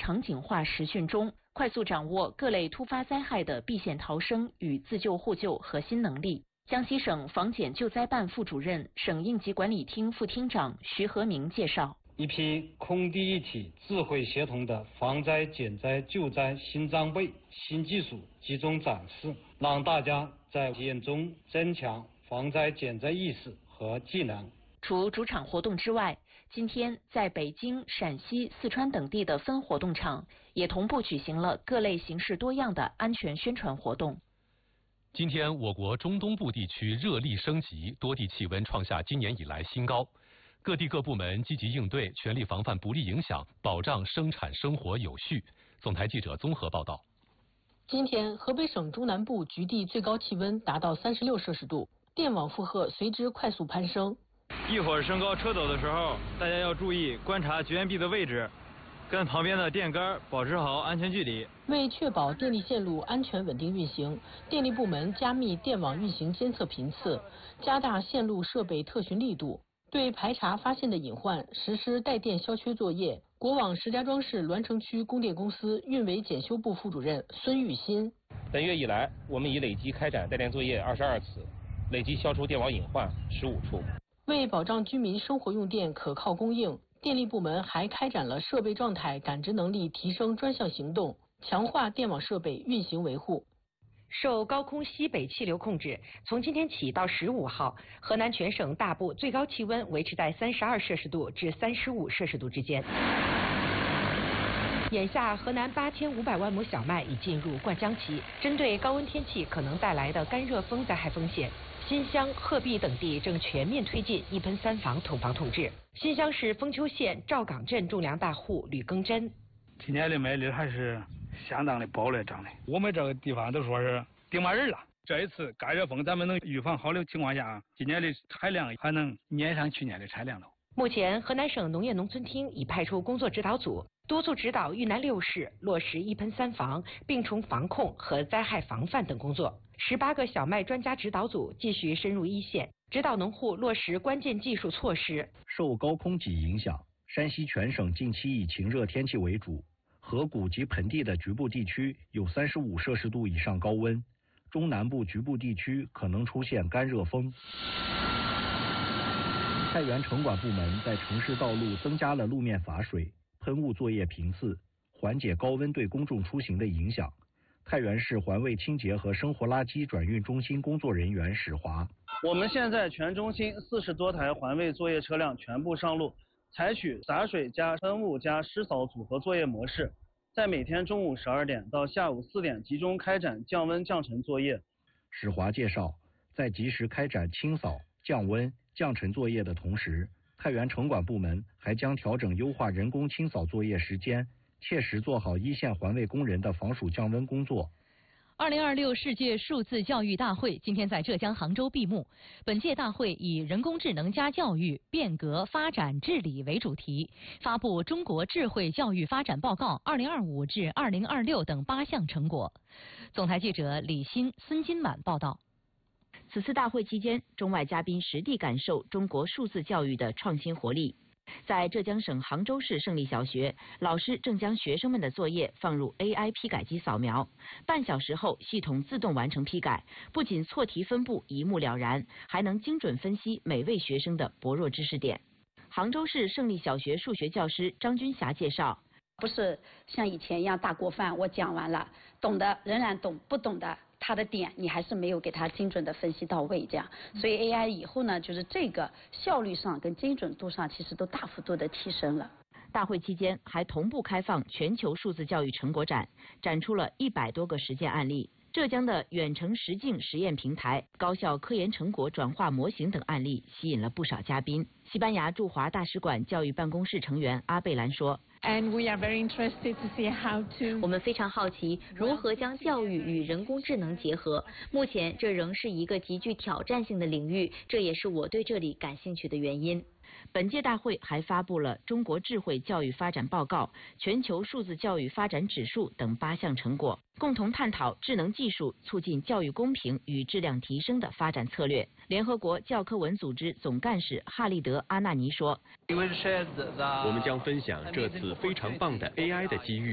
场景化实训中，快速掌握各类突发灾害的避险逃生与自救互救核心能力。江西省防检救灾办副主任、省应急管理厅副厅长徐和明介绍， 一批空地一体、智慧协同的防灾、减灾、救灾新装备、新技术集中展示，让大家在体验中增强防灾减灾意识和技能。 除主场活动之外，今天在北京、陕西、四川等地的分活动场也同步举行了各类形式多样的安全宣传活动。 今天，我国中东部地区热力升级，多地气温创下今年以来新高。各地各部门积极应对，全力防范不利影响，保障生产生活有序。总台记者综合报道。 今天，河北省中南部局地最高气温达到36摄氏度，电网负荷随之快速攀升。 一会儿升高车斗的时候，大家要注意观察绝缘壁的位置，跟旁边的电杆保持好安全距离。 为确保电力线路安全稳定运行，电力部门加密电网运行监测频次，加大线路设备特巡力度，对排查发现的隐患实施带电消缺作业。国网石家庄市栾城区供电公司运维检修部副主任孙玉新： 本月以来，我们已累计开展带电作业22次，累计消除电网隐患15处。 为保障居民生活用电可靠供应，电力部门还开展了设备状态感知能力提升专项行动，强化电网设备运行维护。 受高空西北气流控制，从今天起到15号，河南全省大部最高气温维持在32摄氏度至35摄氏度之间。眼下，河南8500万亩小麦已进入灌浆期，针对高温天气可能带来的干热风灾害风险，新乡、鹤壁等地正全面推进一喷三防统防统治。新乡市丰丘县赵岗镇种粮大户吕耕珍： 今年的麦粒还是相当的饱来长的，我们这个地方都说是顶满人了。这一次干热风咱们能预防好的情况下，今年的产量还能撵上去年的产量了。 目前，河南省农业农村厅已派出工作指导组，督促指导豫南6市落实一喷三防、病虫防控和灾害防范等工作。18个小麦专家指导组继续深入一线，指导农户落实关键技术措施。 受高空脊影响，山西全省近期以晴热天气为主，河谷及盆地的局部地区有35摄氏度以上高温，中南部局部地区可能出现干热风。太原城管部门在城市道路增加了路面洒水、喷雾作业频次，缓解高温对公众出行的影响。太原市环卫清洁和生活垃圾转运中心工作人员史华： 我们现在全中心40多台环卫作业车辆全部上路，采取洒水加喷雾加湿扫组合作业模式，在每天中午12点到下午4点集中开展降温降尘作业。 史华介绍，在及时开展清扫、降温、降尘作业的同时，太原城管部门还将调整优化人工清扫作业时间，切实做好一线环卫工人的防暑降温工作。 2026世界数字教育大会今天在浙江杭州闭幕。本届大会以人工智能加教育、变革发展治理为主题，发布《中国智慧教育发展报告2025至2026》等8项成果。总台记者李欣、孙金满报道。 此次大会期间，中外嘉宾实地感受中国数字教育的创新活力。在浙江省杭州市胜利小学，老师正将学生们的作业放入 AI 批改机扫描，半小时后系统自动完成批改，不仅错题分布一目了然，还能精准分析每位学生的薄弱知识点。杭州市胜利小学数学教师张军霞介绍， 不是像以前一样大锅饭，我讲完了，懂的仍然懂，不懂的他的点你还是没有给他精准的分析到位，这样，所以 AI 以后呢，就是这个效率上跟精准度上其实都大幅度的提升了。 大会期间还同步开放全球数字教育成果展，展出了100多个实践案例。浙江的远程实境实验平台、高校科研成果转化模型等案例吸引了不少嘉宾。西班牙驻华大使馆教育办公室成员阿贝兰说， 我们非常好奇如何将教育与人工智能结合。目前这仍是一个极具挑战性的领域，这也是我对这里感兴趣的原因。 本届大会还发布了《中国智慧教育发展报告》、全球数字教育发展指数等8项成果，共同探讨智能技术促进教育公平与质量提升的发展策略。联合国教科文组织总干事哈利德·阿纳尼说， 我们将分享这次非常棒的 AI 的机遇，